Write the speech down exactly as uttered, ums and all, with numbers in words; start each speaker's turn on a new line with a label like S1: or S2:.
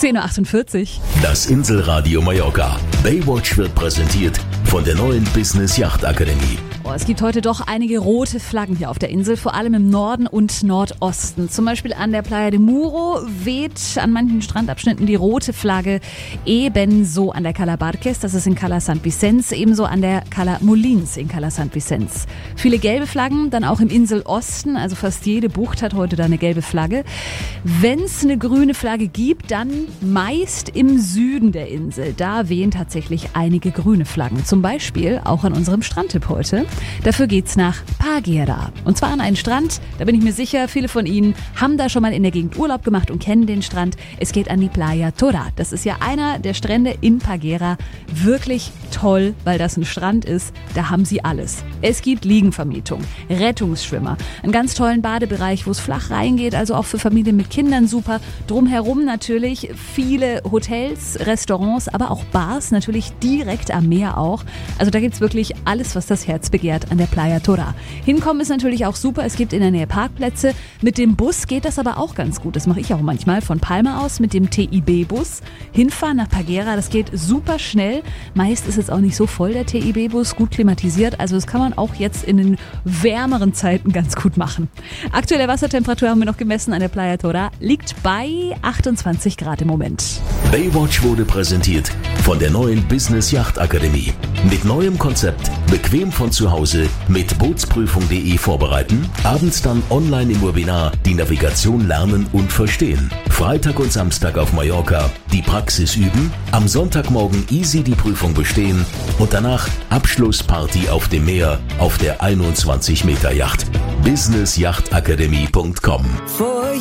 S1: zehn Uhr achtundvierzig.
S2: Das Inselradio Mallorca. Baywatch wird präsentiert von der neuen Business Yacht Akademie.
S1: Oh, es gibt heute doch einige rote Flaggen hier auf der Insel, vor allem im Norden und Nordosten. Zum Beispiel an der Playa de Muro weht an manchen Strandabschnitten die rote Flagge, ebenso an der Cala Barques, das ist in Cala Sant Vicens, ebenso an der Cala Molins in Cala Sant Vicens. Viele gelbe Flaggen, dann auch im Inselosten, also fast jede Bucht hat heute da eine gelbe Flagge. Wenn es eine grüne Flagge gibt, dann meist im Süden der Insel. Da wehen tatsächlich einige grüne Flaggen, zum Beispiel auch an unserem Strandtipp heute. Dafür geht's nach Paguera. Und zwar an einen Strand, da bin ich mir sicher, viele von Ihnen haben da schon mal in der Gegend Urlaub gemacht und kennen den Strand. Es geht an die Playa Torá. Das ist ja einer der Strände in Paguera. Wirklich toll, weil das ein Strand ist. Da haben Sie alles. Es gibt Liegenvermietung, Rettungsschwimmer, einen ganz tollen Badebereich, wo es flach reingeht, also auch für Familien mit Kindern super. Drumherum natürlich viele Hotels, Restaurants, aber auch Bars, natürlich direkt am Meer auch. Also da gibt's wirklich alles, was das Herz begehrt an der Playa Torá. Hinkommen ist natürlich auch super. Es gibt in der Nähe Parkplätze. Mit dem Bus geht das aber auch ganz gut. Das mache ich auch manchmal von Palma aus mit dem T I B-Bus. Hinfahren nach Paguera, das geht super schnell. Meist ist es auch nicht so voll, der T I B-Bus, gut klimatisiert. Also das kann man auch jetzt in den wärmeren Zeiten ganz gut machen. Aktuelle Wassertemperatur haben wir noch gemessen an der Playa Torá. Liegt bei achtundzwanzig Grad im Moment.
S2: Baywatch wurde präsentiert von der neuen Business Yacht Akademie. Mit neuem Konzept, bequem von zu Hause, mit Bootsprüfung punkt de vorbereiten, abends dann online im Webinar die Navigation lernen und verstehen. Freitag und Samstag auf Mallorca die Praxis üben, am Sonntagmorgen easy die Prüfung bestehen und danach Abschlussparty auf dem Meer auf der einundzwanzig Meter Yacht. business yacht akademie punkt com